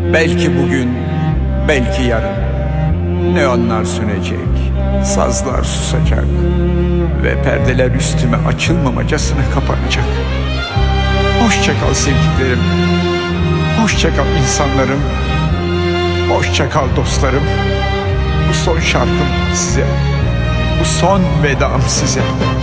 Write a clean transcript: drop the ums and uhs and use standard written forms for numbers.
Belki bugün, belki yarın neonlar sönecek, sazlar susacak ve perdeler üstüme açılmamacasına kapanacak. Hoşça kal sevdiklerim, hoşça kal insanlarım, hoşça kal dostlarım. Bu son şarkım size, bu son vedam size.